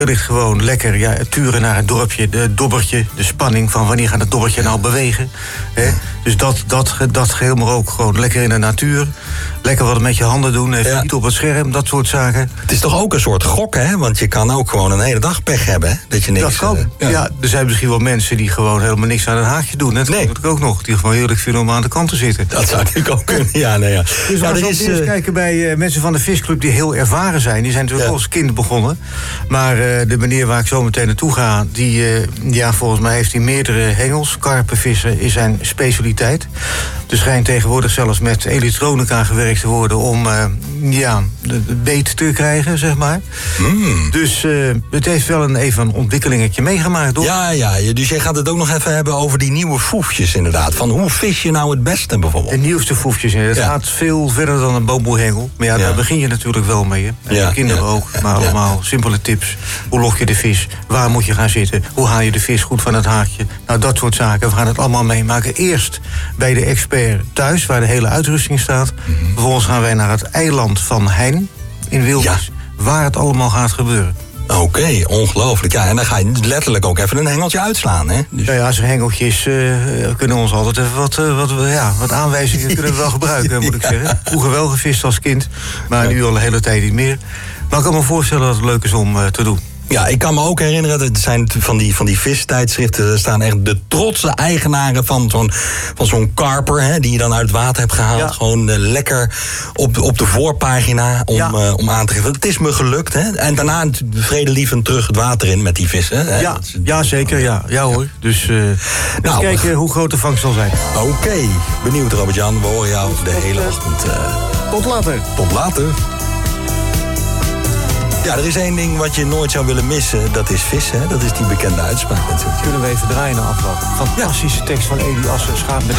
Er ligt gewoon lekker turen naar het dorpje, het dobbertje, de spanning van wanneer gaat het dobbertje nou bewegen. Hè? Dus dat geheel, maar ook gewoon lekker in de natuur. Lekker wat met je handen doen, even niet op het scherm, dat soort zaken. Het is toch ook een soort gok, hè? Want je kan ook gewoon een hele dag pech hebben, hè? Dat je niks... Dat kan. Er zijn misschien wel mensen die gewoon helemaal niks aan een haakje doen. Dat kan natuurlijk ook nog. Die gewoon heerlijk vinden om aan de kant te zitten. Dat zou natuurlijk ook kunnen, Dus we gaan eens kijken bij mensen van de visclub die heel ervaren zijn. Die zijn natuurlijk als kind begonnen. Maar de meneer waar ik zo meteen naartoe ga, die, volgens mij heeft hij meerdere hengels. Karpenvissen is zijn specialiteit. Er schijnt tegenwoordig zelfs met elektronica gewerkt te worden om het beet te krijgen, zeg maar. Dus het heeft wel even een ontwikkelingetje meegemaakt, hoor. Ja, dus jij gaat het ook nog even hebben over die nieuwe foefjes, inderdaad. Van hoe vis je nou het beste, bijvoorbeeld? De nieuwste foefjes, het gaat veel verder dan een bamboehengel. Maar daar begin je natuurlijk wel mee, hè. En de kinderen ook, maar allemaal simpele tips. Hoe lok je de vis? Waar moet je gaan zitten? Hoe haal je de vis goed van het haakje? Nou, dat soort zaken. We gaan het allemaal meemaken. Eerst bij de expert thuis, waar de hele uitrusting staat. Vervolgens gaan wij naar het eiland van Hein in Wilders, waar het allemaal gaat gebeuren. Oké, ongelooflijk. Ja, en dan ga je letterlijk ook even een hengeltje uitslaan, hè? Dus... zo'n hengeltjes kunnen ons altijd even wat aanwijzingen kunnen we wel gebruiken, moet ik zeggen. Vroeger wel gevist als kind, maar nu al de hele tijd niet meer. Maar ik kan me voorstellen dat het leuk is om te doen. Ja, ik kan me ook herinneren, het zijn van die vistijdschriften, er staan echt de trotse eigenaren van zo'n karper, hè, die je dan uit het water hebt gehaald. Ja. Gewoon lekker op de voorpagina om aan te geven. Het is me gelukt, hè. En daarna vredelievend terug het water in met die vissen. Hè. Ja, zeker. Ja hoor. Dus kijken hoe groot de vangst zal zijn. Oké, benieuwd, Robert-Jan. We horen jou de hele ochtend. Tot later. Tot later. Ja, er is één ding wat je nooit zou willen missen. Dat is vissen, hè? Dat is die bekende uitspraak natuurlijk. Kunnen we even draaien naar afloop. Fantastische tekst van Eli Assen. Schaap met